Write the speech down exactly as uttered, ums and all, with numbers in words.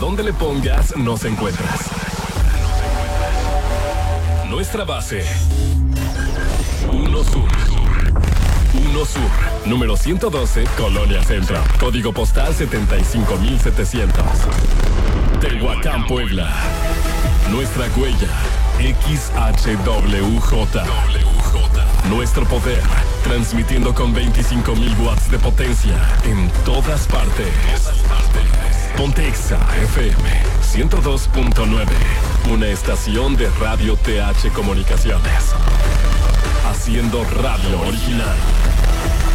donde le pongas, nos encuentras. Nuestra base. Uno Sur. Uno Sur. Número ciento doce, Colonia Centro. Código postal setenta y cinco mil setecientos. Tehuacán, Puebla. Nuestra huella. X H W J. Nuestro poder. Transmitiendo con veinticinco mil watts de potencia en todas partes. Pontexa F M ciento dos punto nueve. Una estación de Radio T H Comunicaciones. Haciendo radio original.